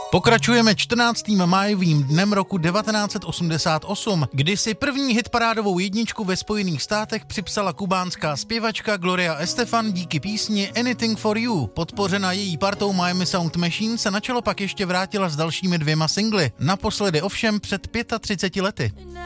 Pokračujeme 14. májovým dnem roku 1988, kdy si první hitparádovou jedničku ve Spojených státech připsala kubánská zpěvačka Gloria Estefan díky písni Anything for You. Podpořena její partou Miami Sound Machine se na čelo pak ještě vrátila s dalšími 2 singly, naposledy ovšem před 35 lety.